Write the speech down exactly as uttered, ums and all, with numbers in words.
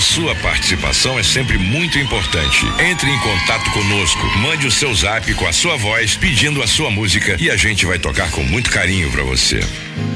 A sua participação é sempre muito importante. Entre em contato conosco, mande o seu zap com a sua voz, pedindo a sua música e a gente vai tocar com muito carinho pra você.